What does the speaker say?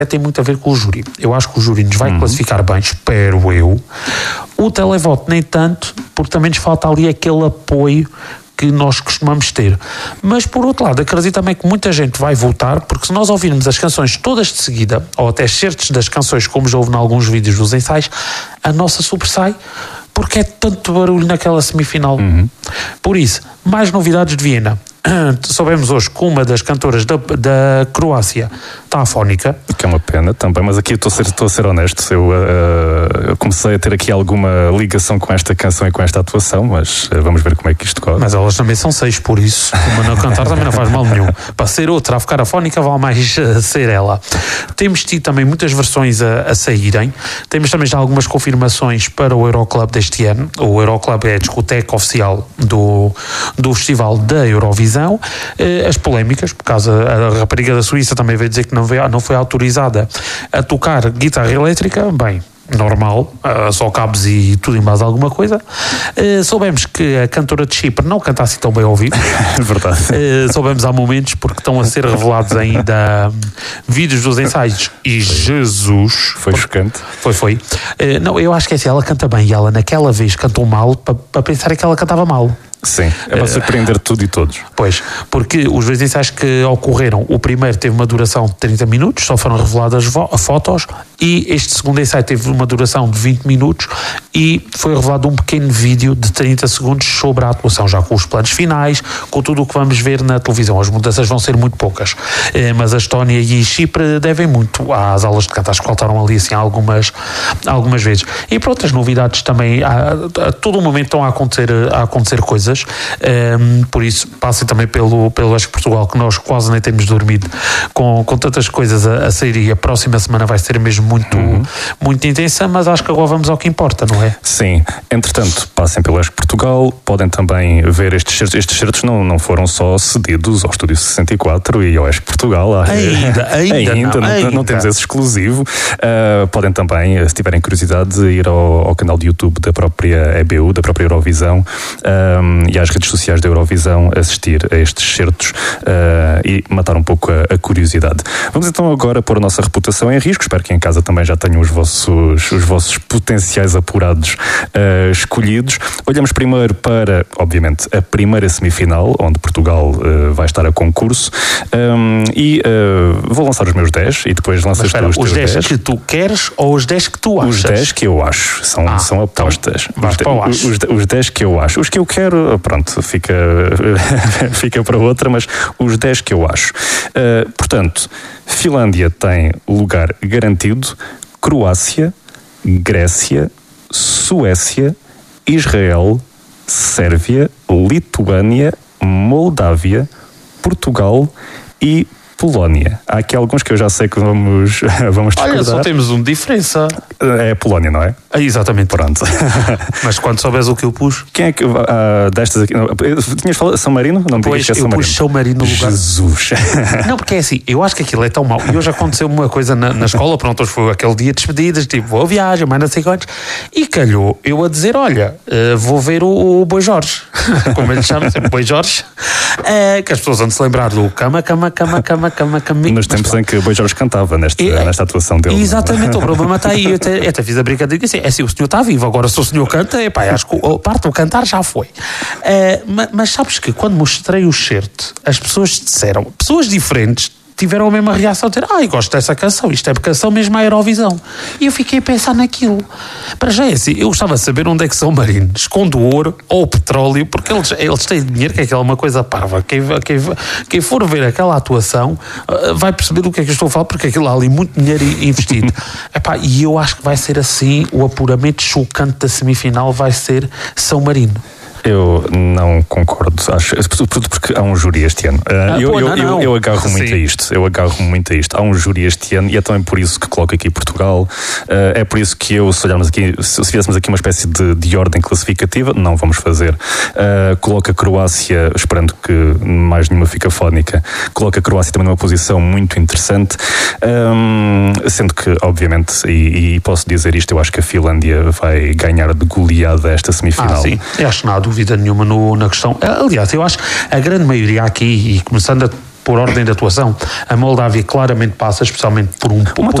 tem muito a ver com o júri. Eu acho que o júri nos vai classificar bem, espero eu. O televoto nem tanto, porque também nos falta ali aquele apoio que nós costumamos ter. Mas, por outro lado, acredito também que muita gente vai votar, porque se nós ouvirmos as canções todas de seguida, ou até certos das canções, como já houve em alguns vídeos dos ensaios, a nossa sobressai, porque é tanto barulho naquela semifinal. Por isso, mais novidades de Viena. Soubemos hoje que uma das cantoras da Croácia está afónica. Que é uma pena também, mas aqui estou a ser honesto. Eu comecei a ter aqui alguma ligação com esta canção e com esta atuação, mas vamos ver como é que isto corre. Mas elas também são 6, por isso, uma não cantar também não faz mal nenhum. Para ser outra a ficar afónica, vale mais ser ela. Temos tido também muitas versões a saírem. Temos também já algumas confirmações para o Euroclub deste ano. O Euroclub é a discoteca oficial do Festival da Eurovisão. As polémicas, por causa a rapariga da Suíça também veio dizer que não foi autorizada a tocar guitarra elétrica, bem, normal, só cabos e tudo em base a alguma coisa. Soubemos que a cantora de Chipre não canta assim tão bem ao vivo. Verdade. Soubemos há momentos, porque estão a ser revelados ainda vídeos dos ensaios e Jesus... Foi chocante. Foi. Não, eu acho que é assim, ela canta bem e ela naquela vez cantou mal para pensar que ela cantava mal. Sim, é para surpreender tudo e todos. Pois, porque os dois ensaios que ocorreram, o primeiro teve uma duração de 30 minutos, só foram reveladas fotos, e este segundo ensaio teve uma duração de 20 minutos e foi revelado um pequeno vídeo de 30 segundos sobre a atuação, já com os planos finais, com tudo o que vamos ver na televisão. As mudanças vão ser muito poucas, mas a Estónia e Chipre devem muito às aulas de canto, acho que faltaram ali assim algumas vezes. E para outras novidades também, a todo momento estão a acontecer coisas. Por isso passem também pelo Acho que Portugal, que nós quase nem temos dormido com tantas coisas a sair, e a próxima semana vai ser mesmo muito intensa, mas acho que agora vamos ao que importa, não é? Sim, entretanto passem pelo Acho que Portugal, podem também ver estes certos não foram só cedidos ao Estúdio 64 e ao Acho que Portugal. Ainda não temos esse exclusivo. Podem também, se tiverem curiosidade, ir ao canal de YouTube da própria EBU, da própria Eurovisão, e às redes sociais da Eurovisão, assistir a estes certos e matar um pouco a curiosidade. Vamos então agora pôr a nossa reputação em risco. Espero que em casa também já tenham os vossos potenciais apurados escolhidos. Olhamos primeiro para, obviamente, a primeira semifinal, onde Portugal vai estar a concurso, e vou lançar os meus 10 e depois lanças tu os teus 10. Os 10 que tu queres ou os 10 que tu achas? Os 10 que eu acho, são apostas. Então, os 10 que eu acho. Os que eu quero, pronto, fica para outra, mas os 10 que eu acho. Portanto, Finlândia tem lugar garantido, Croácia, Grécia, Suécia, Israel, Sérvia, Lituânia, Moldávia, Portugal e Polónia. Há aqui alguns que eu já sei que vamos discordar. Olha, só temos uma diferença. É a Polónia, não é? Exatamente. Pronto. Mas quando souberes o que eu pus... Quem é que... destas aqui... Tinhas falado São Marino? Não me digas que é São Marino. Eu pus São Marino no lugar. Jesus. Não, porque é assim, eu acho que aquilo é tão mau. E hoje aconteceu uma coisa na escola, pronto, hoje foi aquele dia de despedidas, tipo, boa viagem, mais não sei quantos. E calhou eu a dizer, olha, vou ver o Boi Jorge. Como ele chama, sempre Boi Jorge. Que as pessoas vão se lembrar do cama. Nos tempos em que o Boi Jorge cantava nesta atuação dele. Exatamente, o problema está aí. Eu até fiz a brincadeira e disse assim, é assim, o senhor está vivo, agora se o senhor canta, acho que a parte do cantar já foi. Mas sabes que quando mostrei o certo, as pessoas disseram, pessoas diferentes tiveram a mesma reação, de dizer, gosto dessa canção, isto é canção mesmo à Eurovisão. E eu fiquei a pensar naquilo. Para já é assim, eu gostava de saber onde é que São Marino esconde o ouro ou o petróleo, porque eles têm dinheiro, que é aquela uma coisa parva. Quem for ver aquela atuação vai perceber do que é que eu estou a falar, porque aquilo há ali muito dinheiro investido. E eu acho que vai ser assim, o apuramento chocante da semifinal vai ser São Marino. Eu não concordo, acho, tudo porque há um júri este ano. Eu agarro muito a isto. Há um júri este ano e é também por isso que coloco aqui Portugal. É por isso que se fizéssemos aqui uma espécie de ordem classificativa, não vamos fazer. Coloco a Croácia, esperando que mais nenhuma fique afónica, coloco a Croácia também numa posição muito interessante, sendo que, obviamente, e posso dizer isto, eu acho que a Finlândia vai ganhar de goleada esta semifinal. Sim, eu acho que não há dúvida nenhuma na questão. Aliás, eu acho que a grande maioria aqui, e começando por ordem de atuação, a Moldávia claramente passa, especialmente por um